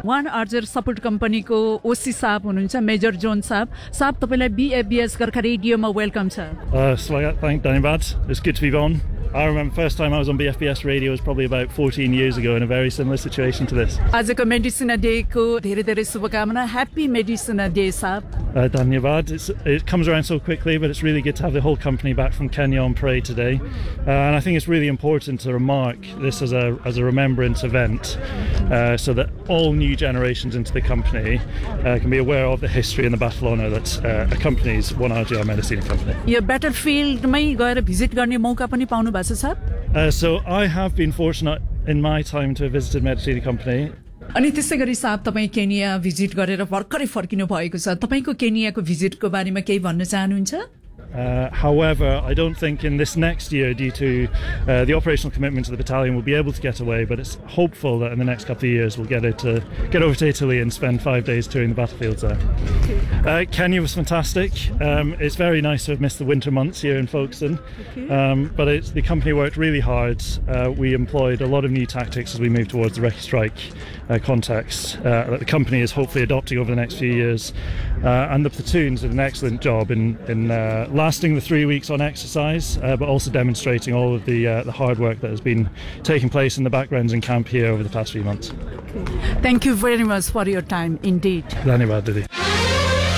वान आर्जर support कम्पनीको ओसी साहब हुनुहुन्छ मेजर जोन साहब तपाईलाई बीएफबीएस गोर्खा रेडियोमा वेलकम छ Dhanyabad. It's good to be on. I remember the first time I was on BFBS radio was probably about 14 years ago in a very similar situation to this. आजको मेडिसिना day को धेरै धेरै शुभकामना. Happy Medicina Day साहब. Dhanyabad. It comes around so quickly, but it's really good to have the whole company back from Kenya on parade today. And I think it's really important to remark this as a remembrance event so that all new generations into the company can be aware of the history and the battle honour that accompanies One RGR Medicina Company. यो ब्याटलफिल्डमै गएर visit गर्ने मौका पनि पाउनु भएको छ sir? So I have been fortunate in my time to have visited Medicina Company. अनि त्यसै गरी साहब तपाईँ केनिया भिजिट गरेर भर्खरै फर्किनु भएको छ. तपाईको केनियाको भिजिटको बारेमा केही भन्न चाहनुहुन्छ? However, I don't think in this next year, due to the operational commitment of the battalion, we'll be able to get away, but it's hopeful that in the next couple of years we'll get over to Italy and spend 5 days touring the battlefields there. Kenya was fantastic. It's very nice to have missed the winter months here in Folkestone, but the company worked really hard. We employed a lot of new tactics as we move towards the recce strike context that the company is hopefully adopting over the next few years. And the platoons did an excellent job in lasting the 3 weeks on exercise, but also demonstrating all of the hard work that has been taking place in the backgrounds in camp here over the past few months. Thank you very much for your time, indeed. Dhanyabad, Didi.